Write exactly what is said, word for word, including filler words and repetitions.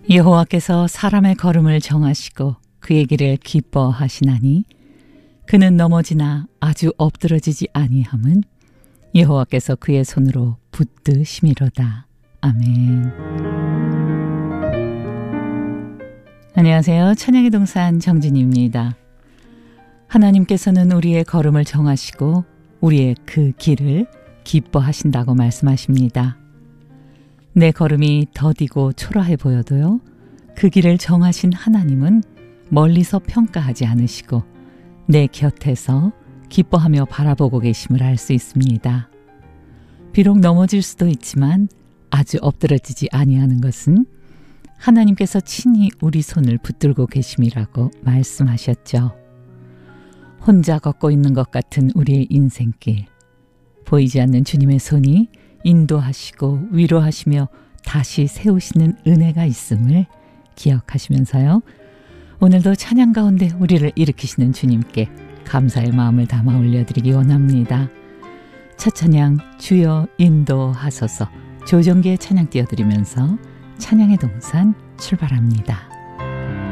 여호와께서 사람의 걸음을 정하시고 그의 길을 기뻐하시나니 그는 넘어지나 아주 엎드러지지 아니함은 여호와께서 그의 손으로 붙드심이로다. 아멘. 안녕하세요. 찬양의 동산 정진입니다. 하나님께서는 우리의 걸음을 정하시고 우리의 그 길을 기뻐하신다고 말씀하십니다. 내 걸음이 더디고 초라해 보여도요, 그 길을 정하신 하나님은 멀리서 평가하지 않으시고 내 곁에서 기뻐하며 바라보고 계심을 알 수 있습니다. 비록 넘어질 수도 있지만 아주 엎드러지지 아니하는 것은 하나님께서 친히 우리 손을 붙들고 계심이라고 말씀하셨죠. 혼자 걷고 있는 것 같은 우리의 인생길, 보이지 않는 주님의 손이 인도하시고 위로하시며 다시 세우시는 은혜가 있음을 기억하시면서요, 오늘도 찬양 가운데 우리를 일으키시는 주님께 감사의 마음을 담아 올려드리기 원합니다. 첫 찬양 주여 인도하소서, 조정기의 찬양 띄워드리면서 찬양의 동산 출발합니다.